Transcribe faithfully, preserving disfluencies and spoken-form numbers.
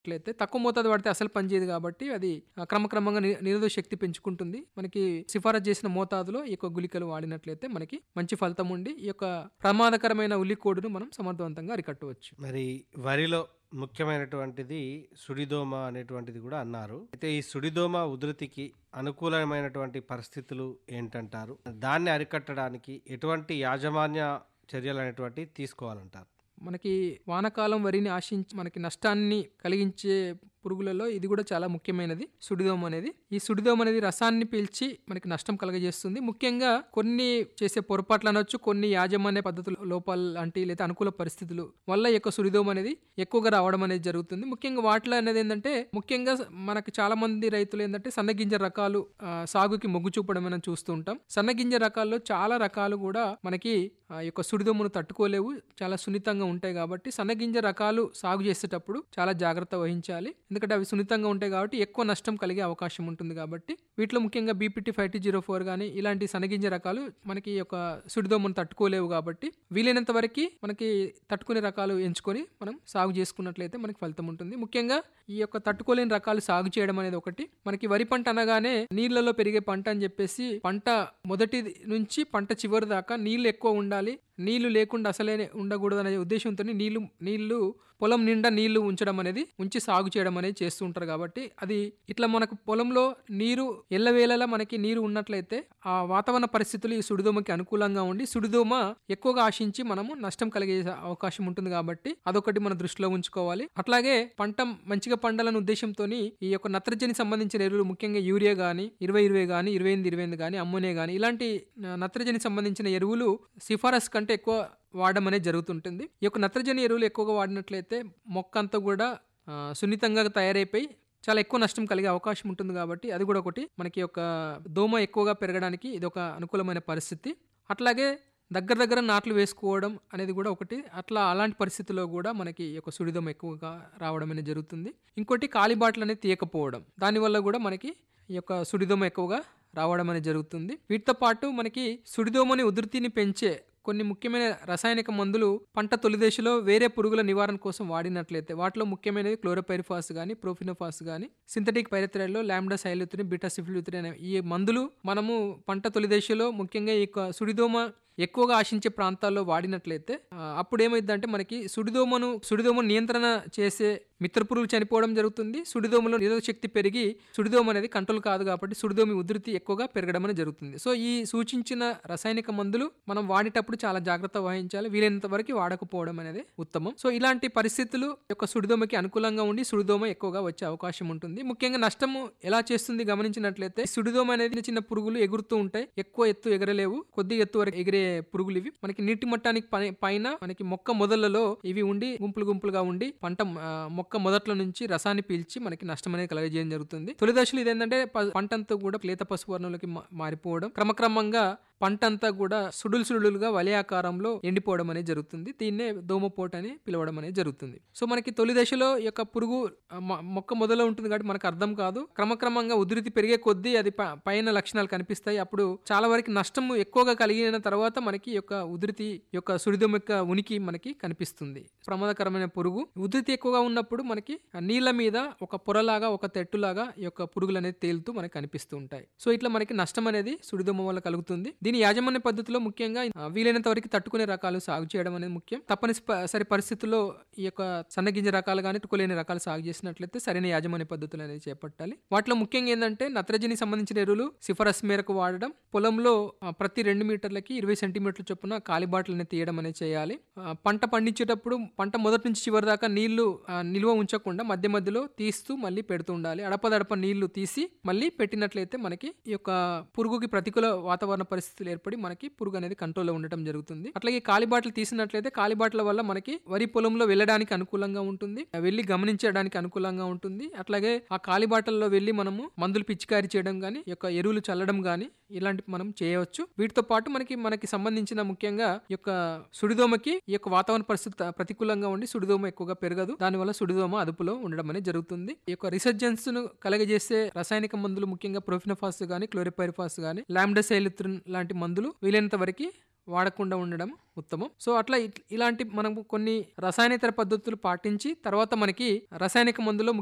అట్లయితే తక్కువ మోతాదు వాడితే అసలు పనిచేయదు కాబట్టి అది ఆ, క్రమక్రమంగా ని- నిరోధక శక్తి పెంచుకుంటుంది. మనకి సిఫారసు చేసిన మోతాదులో ఈ యొక్క గుళికలు వాడినట్లయితే మనకి మంచి ఫలితం ఉండి ఈ యొక్క ప్రమాదకరమైన ఉల్లికోడును మనం సమర్థవంతంగా అరికట్టవచ్చు. మరి వరిలో ముఖ్యమైనటువంటిది సుడిదోమ అనేటువంటిది కూడా అన్నారు. అయితే ఈ సుడిదోమ ఉధృతికి అనుకూలమైనటువంటి పరిస్థితులు ఏంటంటారు? దాన్ని అరికట్టడానికి ఎటువంటి యాజమాన్య చర్యలు అనేటువంటి తీసుకోవాలంటారు? మనకి వానాకాలం వరిని ఆశించి మనకి నష్టాన్ని కలిగించే పురుగులలో ఇది కూడా చాలా ముఖ్యమైనది సుడిదోమ అనేది. ఈ సుడిదోమ అనేది రసాన్ని పీల్చి మనకి నష్టం కలగజేస్తుంది. ముఖ్యంగా కొన్ని చేసే పొరపాట్లు అనొచ్చు, కొన్ని యాజమాన్య పద్ధతుల లోపాలు లాంటి లేదా అనుకూల పరిస్థితులు వల్ల ఈ యొక్క సుడిదోమ అనేది ఎక్కువగా రావడం అనేది జరుగుతుంది. ముఖ్యంగా వాటిలో అనేది ఏంటంటే ముఖ్యంగా మనకి చాలా మంది రైతులు ఏంటంటే సన్నగింజ రకాలు ఆ, సాగుకి మొగ్గు చూపడం మనం చూస్తూ ఉంటాం. సన్నగింజ రకాల్లో చాలా రకాలు కూడా మనకి ఆ యొక్క సుడిదోమను తట్టుకోలేవు, చాలా సున్నితంగా ఉంటాయి. కాబట్టి సన్నగింజ రకాలు సాగు చేసేటప్పుడు చాలా జాగ్రత్త వహించాలి. ఎందుకంటే అవి సున్నితంగా ఉంటాయి కాబట్టి ఎక్కువ నష్టం కలిగే అవకాశం ఉంటుంది. కాబట్టి వీటిలో ముఖ్యంగా BPT five two zero four కానీ ఇలాంటి సన్నగింజ రకాలు మనకి ఈ యొక్క సుడిదోమను తట్టుకోలేవు. కాబట్టి వీలైనంత వరకు మనకి తట్టుకునే రకాలు ఎంచుకొని మనం సాగు చేసుకున్నట్లయితే మనకి ఫలితం ఉంటుంది. ముఖ్యంగా ఈ యొక్క తట్టుకోలేని రకాలు సాగు చేయడం అనేది ఒకటి. మనకి వరి పంట అనగానే నీళ్లలో పెరిగే పంట అని చెప్పేసి పంట మొదటి నుంచి పంట చివరి దాకా నీళ్లు ఎక్కువ ఉండాలి, నీళ్లు లేకుండా అసలే ఉండకూడదు అనే ఉద్దేశంతో నీళ్లు నీళ్లు పొలం నిండా నీళ్లు ఉంచడం అనేది ఉంచి సాగు చేయడం అనేది చేస్తూ ఉంటారు. కాబట్టి అది ఇట్లా మనకు పొలంలో నీరు ఎల్లవేళలా మనకి నీరు ఉన్నట్లయితే ఆ వాతావరణ పరిస్థితులు ఈ సుడిదోమకి అనుకూలంగా ఉండి సుడిదోమ ఎక్కువగా ఆశించి మనము నష్టం కలిగే అవకాశం ఉంటుంది. కాబట్టి అదొకటి మన దృష్టిలో ఉంచుకోవాలి. అట్లాగే పంట మంచిగా పండాలనే ఉద్దేశంతో ఈ యొక్క నత్రజని సంబంధించిన ఎరువులు ముఖ్యంగా యూరియా గానీ ఇరవై ఇరవై గానీ ఇరవై ఎనిమిది ఇరవై ఎనిమిది గానీ అమ్మోనియా గానీ ఇలాంటి నత్రజని సంబంధించిన ఎరువులు సిఫారసు కంటే ఎక్కువ వాడడం అనేది జరుగుతుంటుంది. ఈ యొక్క నత్రజని ఎరువులు ఎక్కువగా వాడినట్లయితే మొక్క అంతా కూడా ఆ, సున్నితంగా తయారైపోయి చాలా ఎక్కువ నష్టం కలిగే అవకాశం ఉంటుంది. కాబట్టి అది కూడా ఒకటి మనకి యొక్క దోమ ఎక్కువగా పెరగడానికి ఇది ఒక అనుకూలమైన పరిస్థితి. అట్లాగే దగ్గర దగ్గర నాట్లు వేసుకోవడం అనేది కూడా ఒకటి. అట్లా అలాంటి పరిస్థితుల్లో కూడా మనకి ఈ యొక్క సుడిదోమ ఎక్కువగా రావడం అనేది జరుగుతుంది. ఇంకోటి కాలిబాటలు అనేది తీయకపోవడం, దానివల్ల కూడా మనకి ఈ యొక్క సుడిదోమ ఎక్కువగా రావడం అనేది జరుగుతుంది. వీటితో పాటు మనకి సుడిదోమని ఉధృతిని పెంచే కొన్ని ముఖ్యమైన రసాయనిక మందులు పంట తొలి దశలో వేరే పురుగుల నివారణ కోసం వాడినట్లయితే వాటిలో ముఖ్యమైనవి క్లోరోపైరిఫాస్ కానీ ప్రోఫినోఫాస్ కానీ సింథటిక్ పైరెథ్రైడ్లో లాంబ్డా సైలుత్రిన్ బీటా సిఫిలుత్రిన్ అనే ఈ మందులు మనము పంట తొలి దశలో ముఖ్యంగా ఈ యొక్క సుడిదోమ ఎక్కువగా ఆశించే ప్రాంతాల్లో వాడినట్లయితే ఆ, అప్పుడు ఏమైందంటే మనకి సుడిదోమను సుడిదోమను నియంత్రణ చేసే మిత్ర పురుగులు చనిపోవడం జరుగుతుంది. సుడిదోమలో నిరోధక శక్తి పెరిగి సుడిదోమ అనేది కంట్రోల్ కాదు కాబట్టి సుడిదోమి ఉధృతి ఎక్కువగా పెరగడం అనేది జరుగుతుంది. సో ఈ సూచించిన రసాయనిక మందులు మనం వాడేటప్పుడు చాలా జాగ్రత్త వహించాలి. వీలైనంత వరకు వాడకపోవడం అనేది ఉత్తమం. సో ఇలాంటి పరిస్థితులు యొక్క సుడిదోమకి అనుకూలంగా ఉండి సుడిదోమ ఎక్కువగా వచ్చే అవకాశం ఉంటుంది. ముఖ్యంగా నష్టము ఎలా చేస్తుంది గమనించినట్లయితే సుడిదోమ అనేది చిన్న చిన్న పురుగులు ఎగురుతూ ఉంటాయి. ఎక్కువ ఎత్తు ఎగరలేవు, కొద్ది ఎత్తు వరకు ఎగిరే పురుగులు ఇవి. మనకి నీటి మట్టానికి పై- పైన మనకి మొక్క మొదళ్లలో ఇవి ఉండి గుంపులు గుంపులుగా ఉండి పంట ఆ, మొక్క మొదట్లో నుంచి రసాన్ని పీల్చి మనకి నష్టం అనేది కలగజేయడం జరుగుతుంది. తొలి దశలో ఇదేంటంటే ప- పంట అంతా కూడా లేత పసుపు వర్ణంలోకి మా- మారిపోవడం, క్రమక్రమంగా పంట అంతా కూడా సుడులు సుడులుగా వలయాకారంలో ఎండిపోవడం అనేది జరుగుతుంది. దీన్నే దోమపోటు అని పిలవడం అనేది జరుగుతుంది. సో మనకి తొలి దశలో ఈ యొక్క పురుగు ఆ, మొ- మొక్క మొదలో ఉంటుంది కాబట్టి మనకు అర్థం కాదు. క్రమక్రమంగా ఉధృతి పెరిగే కొద్దీ అది ప- పైన లక్షణాలు కనిపిస్తాయి. అప్పుడు చాలా వరకు నష్టం ఎక్కువగా కలిగిన తర్వాత మనకి ఈ యొక్క ఉధృతి ఈ యొక్క సుడిదోమ యొక్క ఉనికి మనకి కనిపిస్తుంది. ప్రమాదకరమైన పురుగు ఉధృతి ఎక్కువగా ఉన్నప్పుడు మనకి ఆ నీళ్ల మీద ఒక పొరలాగా ఒక తెట్టులాగా ఈ యొక్క పురుగులు అనేది తేలుతూ మనకి కనిపిస్తూ ఉంటాయి. సో ఇట్లా మనకి నష్టం అనేది సుడిదోమ వల్ల కలుగుతుంది. దీని యాజమాన్య పద్ధతిలో ముఖ్యంగా ఆ, వీలైనంత వరకు తట్టుకునే రకాలు సాగు చేయడం అనేది ముఖ్యం. తప్పనిసరి పరిస్థితుల్లో ఈ యొక్క సన్నగింజ రకాలు కానీ తట్టుకోలేని రకాలు సాగు చేసినట్లయితే సరైన యాజమాన్య పద్ధతులు అనేది చేపట్టాలి. వాటిలో ముఖ్యంగా ఏంటంటే నత్రజని సంబంధించిన ఎరువులు సిఫారసు మేరకు వాడడం, పొలంలో ఆ, ప్రతి రెండు మీటర్లకి ఇరవై సెంటీమీటర్ల చొప్పున కాలిబాటలను తీయడం అనేది చేయాలి. ఆ, పంట పండించేటప్పుడు పంట మొదటి నుంచి చివరి దాకా నీళ్లు ఆ, నిల్వ ఉంచకుండా మధ్య మధ్యలో తీస్తూ మళ్ళీ పెడుతూ ఉండాలి. అడపదడప నీళ్లు తీసి మళ్ళీ పెట్టినట్లయితే మనకి ఈ యొక్క పురుగుకి ప్రతికూల వాతావరణ పరిస్థితులు ఏర్పడి మనకి పురుగు అనేది కంట్రోల్లో ఉండటం జరుగుతుంది. అట్లాగే కాలిబాటలు తీసినట్లయితే కాలిబాటల వల్ల మనకి వరి పొలంలో వెళ్ళడానికి అనుకూలంగా ఉంటుంది, వెళ్ళి గమనించడానికి అనుకూలంగా ఉంటుంది. అట్లాగే ఆ కాలిబాటల్లో వెళ్ళి మనము మందులు పిచికారీ చేయడం గానీ ఈ యొక్క ఎరువులు చల్లడం గానీ ఇలాంటి మనం చేయవచ్చు. వీటితో పాటు మనకి మనకి సంబంధించిన ముఖ్యంగా ఈ యొక్క సుడిదోమకి ఈ యొక్క వాతావరణ పరిస్థితి ప్రతికూలంగా ఉండి సుడిదోమ ఎక్కువగా పెరగదు. దానివల్ల సుడిదోమ అదుపులో ఉండడం అనేది జరుగుతుంది. ఈ యొక్క రిసర్జెన్స్ ను కలగజేసే రసాయనిక మందులు ముఖ్యంగా ప్రోఫినోఫాస్ గానీ క్లోరోపైరిఫాస్ గానీ లాంబ్డా సైలుత్రిన్ లాంటి మందులు వీలైనంత వరకు వాడకుండా ఉండడం ఉత్తమం. సో అట్లా ఇట్- ఇలాంటి మనం కొన్ని రసాయనేతర పద్ధతులు పాటించి తర్వాత మనకి రసాయనిక మందులో